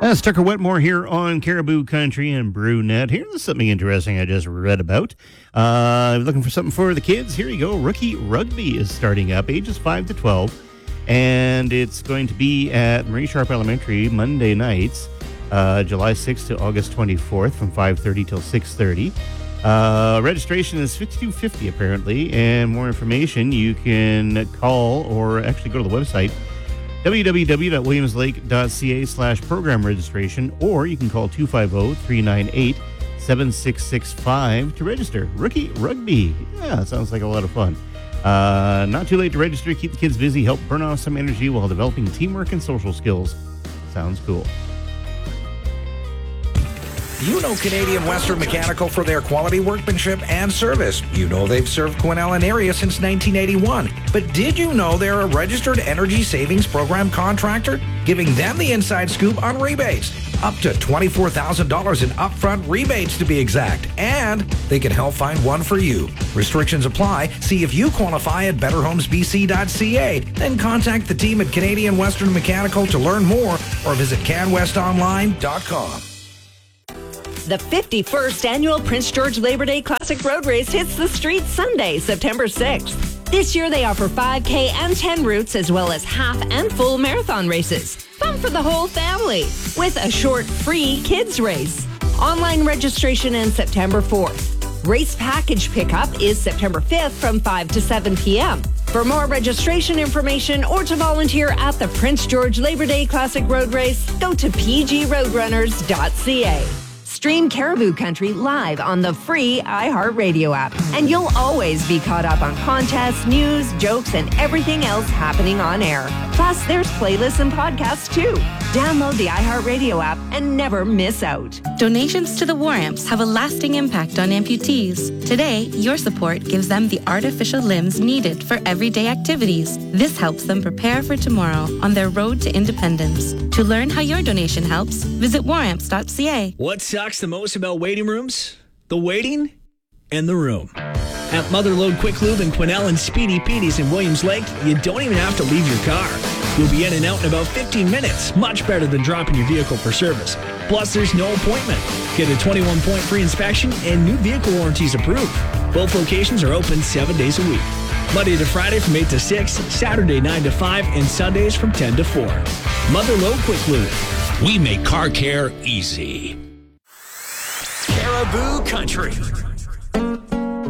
That's Tucker Wetmore here on Caribou Country and BrewNet. Here's something interesting I just read about. Looking for something for the kids? Here you go. Rookie Rugby is starting up, ages 5 to 12. And it's going to be at Marie Sharp Elementary Monday nights, July 6th to August 24th from 5:30 till 6:30. Registration is $52.50 apparently. And more information, you can call or actually go to the website, www.williamslake.ca/program registration, or you can call 250-398-7665 to register. Rookie Rugby. Yeah, sounds like a lot of fun. Not too late to register. Keep the kids busy. Help burn off some energy while developing teamwork and social skills. Sounds cool. You know Canadian Western Mechanical for their quality workmanship and service. You know they've served Quesnel area since 1981. But did you know they're a registered energy savings program contractor? Giving them the inside scoop on rebates. Up to $24,000 in upfront rebates to be exact. And they can help find one for you. Restrictions apply. See if you qualify at betterhomesbc.ca. Then contact the team at Canadian Western Mechanical to learn more or visit canwestonline.com. The 51st Annual Prince George Labor Day Classic Road Race hits the streets Sunday, September 6th. This year they offer 5K and 10 routes as well as half and full marathon races. Fun for the whole family with a short free kids race. Online registration ends September 4th. Race package pickup is September 5th from 5 to 7 p.m. For more registration information or to volunteer at the Prince George Labor Day Classic Road Race, go to pgroadrunners.ca. Stream Caribou Country live on the free iHeartRadio app. And you'll always be caught up on contests, news, jokes, and everything else happening on air. Plus, there's playlists and podcasts too. Download the iHeartRadio app and never miss out. Donations to the War Amps have a lasting impact on amputees. Today, your support gives them the artificial limbs needed for everyday activities. This helps them prepare for tomorrow on their road to independence. To learn how your donation helps, visit waramps.ca. What sucks the most about waiting rooms? The waiting and the room. At Motherlode Quick Lube in Quesnel and Speedy Petey's in Williams Lake, you don't even have to leave your car. You'll be in and out in about 15 minutes, much better than dropping your vehicle for service. Plus, there's no appointment. Get a 21-point free inspection and new vehicle warranties approved. Both locations are open 7 days a week. Monday to Friday from 8 to 6, Saturday 9 to 5, and Sundays from 10 to 4. Motherlode Quick Lube. We make car care easy. Caribou Country.